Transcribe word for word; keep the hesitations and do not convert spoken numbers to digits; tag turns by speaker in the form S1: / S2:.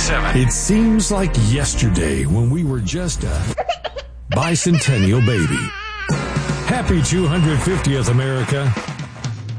S1: seven.
S2: It seems like yesterday when we were just a bicentennial baby. Happy two hundred fiftieth, America.